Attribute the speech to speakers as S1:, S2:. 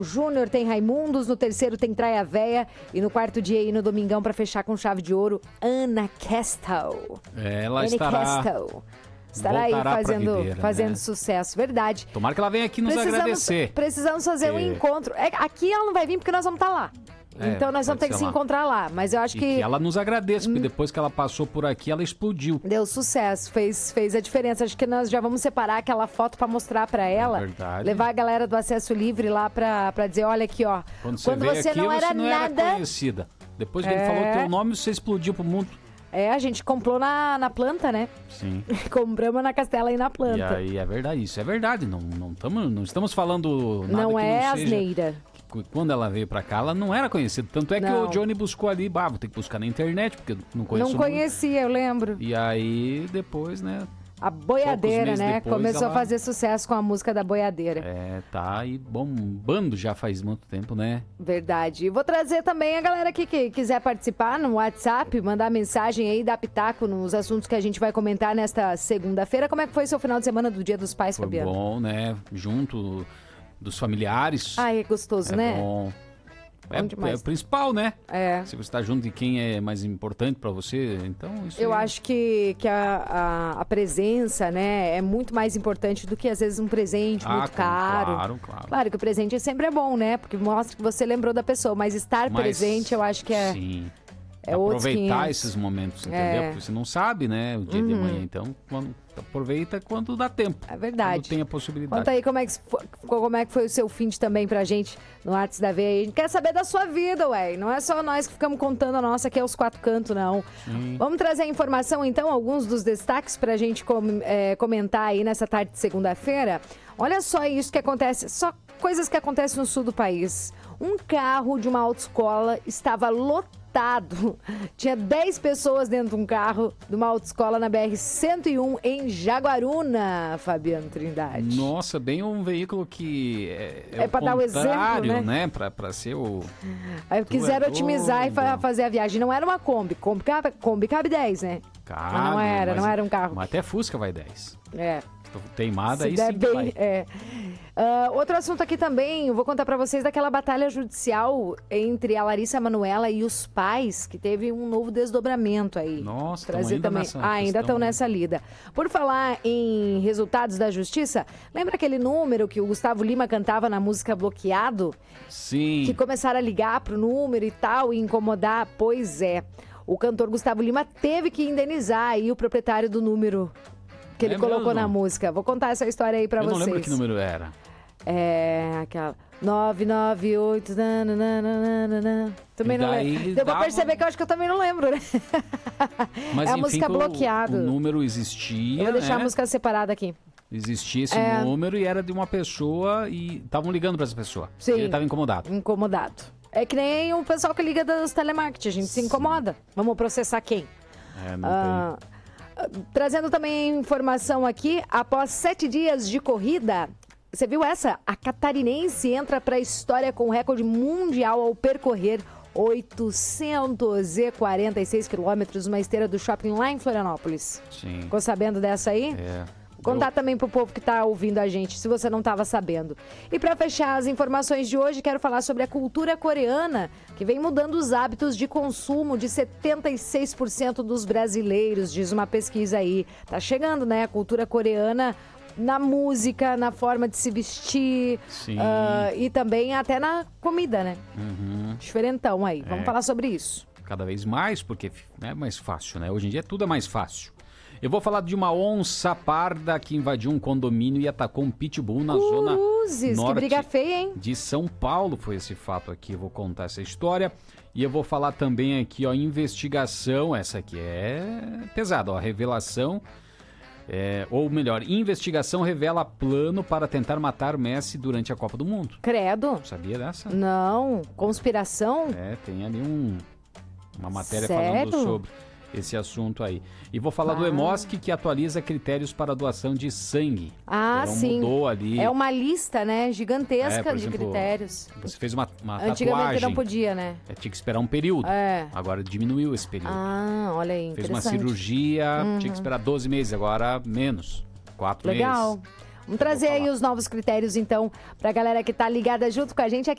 S1: Júnior tem Raimundos, no terceiro tem Traia Véia e no quarto dia aí no domingão pra fechar com chave de ouro, Ana Castle.
S2: Ela
S1: Anne
S2: estará
S1: aí
S2: viver,
S1: fazendo
S2: né?
S1: sucesso, verdade.
S2: Tomara que ela venha aqui nos agradecer.
S1: Precisamos fazer um encontro. Aqui ela não vai vir porque nós vamos estar lá. Então nós vamos ter que se encontrar lá. Mas eu acho que
S2: ela nos agradeça, porque depois que ela passou por aqui, ela explodiu.
S1: deu sucesso, fez a diferença. Acho que nós já vamos separar aquela foto pra mostrar pra ela.
S2: Verdade.
S1: Levar a galera do Acesso Livre lá pra dizer, olha aqui, ó.
S2: Quando você
S1: aqui,
S2: não era
S1: nada...
S2: conhecida. Depois que ele falou o teu nome, você explodiu pro mundo.
S1: A gente comprou na planta, né?
S2: Sim.
S1: Compramos na Castela e na planta.
S2: E aí é verdade, isso é verdade. Não estamos falando nada
S1: Não
S2: que
S1: é
S2: não seja...
S1: asneira.
S2: Quando ela veio pra cá, ela não era conhecida. Tanto é que o Johnny buscou ali, vou ter que buscar na internet, porque eu não conheço.
S1: Não conhecia, eu lembro.
S2: E aí, depois, né?
S1: A Boiadeira, né?
S2: Depois,
S1: começou a fazer sucesso com a música da Boiadeira.
S2: Tá aí bombando já faz muito tempo, né?
S1: Verdade. E vou trazer também a galera aqui que quiser participar no WhatsApp, mandar mensagem aí, dar pitaco nos assuntos que a gente vai comentar nesta segunda-feira. Como é que foi seu final de semana do Dia dos Pais, Fabiano?
S2: Foi bom, né? Junto dos familiares.
S1: É gostoso, né?
S2: Bom. É o principal, né? Se você está junto de quem é mais importante para você, então isso.
S1: Eu acho que a presença, né, é muito mais importante do que às vezes um presente muito caro.
S2: Claro.
S1: Claro que o presente sempre é bom, né? Porque mostra que você lembrou da pessoa, mas estar presente eu acho que é.
S2: Sim.
S1: É
S2: aproveitar esses momentos, entendeu? Porque você não sabe, né, o dia de amanhã. Então, aproveita quando dá tempo.
S1: É verdade.
S2: Quando tem a possibilidade.
S1: Conta aí como é que foi o seu fim de também pra gente no WhatsApp da Veia. A gente quer saber da sua vida, ué. Não é só nós que ficamos contando a nossa aqui aos quatro cantos, não.
S2: Sim.
S1: Vamos trazer a informação, então, alguns dos destaques pra gente comentar aí nessa tarde de segunda-feira. Olha só isso que acontece, só coisas que acontecem no sul do país. Um carro de uma autoescola estava lotado. Tinha 10 pessoas dentro de um carro de uma autoescola na BR-101 em Jaguaruna, Fabiano Trindade.
S2: Nossa, bem um veículo que
S1: é para dar o exemplo,
S2: né? Pra ser o...
S1: Aí quiseram otimizar e fazer a viagem. Não era uma Kombi. Kombi cabe 10, né?
S2: Cabe,
S1: mas não era um carro.
S2: Mas até Fusca vai 10. Teimada, aí
S1: sim
S2: bem, vai.
S1: Outro assunto aqui também, eu vou contar pra vocês daquela batalha judicial entre a Larissa Manoela e os pais, que teve um novo desdobramento aí.
S2: Nossa,
S1: trazer também. Ainda estão nessa lida. Por falar em resultados da justiça, lembra aquele número que o Gustavo Lima cantava na música Bloqueado?
S2: Sim.
S1: Que começaram a ligar pro número e tal, e incomodar? Pois é. O cantor Gustavo Lima teve que indenizar aí o proprietário do número que ele colocou na música. Vou contar essa história aí pra vocês.
S2: Eu não lembro que número era.
S1: Aquela 998. Também não lembro. Deu pra perceber que eu acho que eu também não lembro, né?
S2: Mas,
S1: a música Bloqueado.
S2: O número existia.
S1: Eu vou deixar a música separada aqui.
S2: Existia esse número e era de uma pessoa e estavam ligando pra essa pessoa.
S1: Sim.
S2: Ele estava incomodado.
S1: Incomodado. É que nem o pessoal que liga dos telemarketing. A gente se incomoda. Vamos processar quem?
S2: Não tem.
S1: Trazendo também informação aqui, após 7 dias de corrida, você viu essa? A catarinense entra para a história com recorde mundial ao percorrer 846 quilômetros, uma esteira do shopping lá em Florianópolis.
S2: Sim.
S1: Ficou sabendo dessa aí? Vou contar também pro povo que tá ouvindo a gente, se você não estava sabendo. E para fechar as informações de hoje, quero falar sobre a cultura coreana, que vem mudando os hábitos de consumo de 76% dos brasileiros, diz uma pesquisa aí. Tá chegando, né, a cultura coreana na música, na forma de se vestir, e também até na comida, né? Diferentão aí. Vamos falar sobre isso.
S2: Cada vez mais, porque é mais fácil, né? Hoje em dia tudo é mais fácil. Eu vou falar de uma onça parda que invadiu um condomínio e atacou um pitbull na zona norte
S1: que briga feia, hein?
S2: de São Paulo. Foi esse fato aqui, eu vou contar essa história. E eu vou falar também aqui, ó, investigação, essa aqui é pesada, ó, revelação, ou melhor, investigação revela plano para tentar matar Messi durante a Copa do Mundo.
S1: Credo.
S2: Sabia dessa?
S1: Não. Conspiração?
S2: Tem ali uma matéria
S1: Sério?
S2: falando sobre esse assunto aí. E vou falar do Hemosk, que atualiza critérios para doação de sangue. Então,
S1: sim.
S2: mudou ali.
S1: É uma lista, né, gigantesca
S2: por exemplo,
S1: de critérios.
S2: Você fez uma
S1: Antigamente
S2: tatuagem.
S1: não podia, né?
S2: Tinha que esperar um período. Agora diminuiu esse período.
S1: Olha aí,
S2: Fez uma
S1: interessante.
S2: cirurgia, tinha que esperar 12 meses, agora menos. 4 meses.
S1: Legal. Vamos trazer aí os novos critérios, então, pra galera que tá ligada junto com a gente aqui.